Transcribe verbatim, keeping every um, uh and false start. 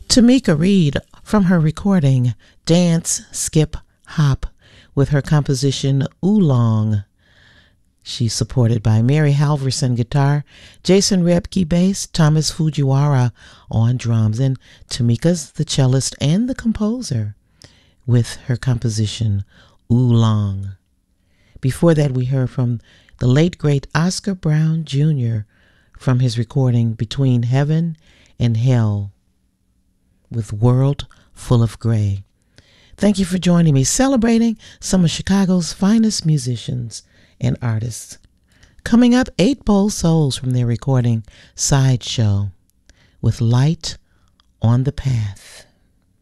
Tamika Reed from her recording Dance, Skip, Hop with her composition Oolong. She's supported by Mary Halverson guitar, Jason Rebke bass, Thomas Fujiwara on drums, and Tamika's the cellist and the composer with her composition Oolong. Before that, we heard from the late great Oscar Brown Junior from his recording Between Heaven and Hell with World Full of Gray. Thank you for joining me, celebrating some of Chicago's finest musicians and artists. Coming up, Eight Bold Souls from their recording Sideshow with Light on the Path.